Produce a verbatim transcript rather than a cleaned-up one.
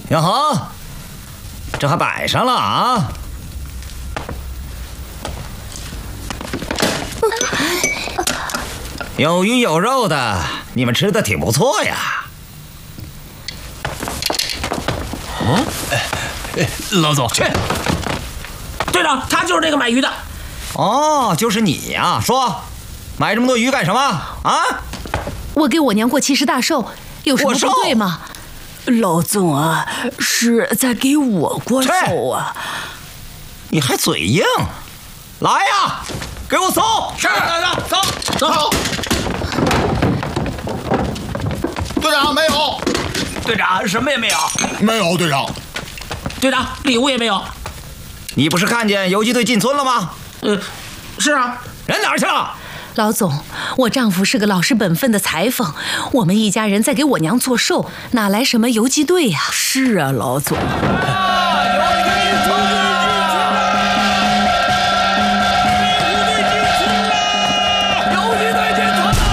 哟呵，这还摆上了啊！有鱼有肉的，你们吃的挺不错呀。 哦，老总去。队长，他就是那个买鱼的。 哦，就是你呀！说，买这么多鱼干什么啊？ 我给我娘过七十大寿，有什么不对吗？ 老总啊，是在给我过寿啊！ 你还嘴硬？来呀，给我走！ 是，走走走。 队长没有。 队长什么也没有。 没有，队长。 队长礼物也没有。 你不是看见游击队进村了吗？ 嗯，是啊。 人哪儿去了？ 老总，我丈夫是个老实本分的裁缝，我们一家人在给我娘做寿，哪来什么游击队呀？ 是啊，老总。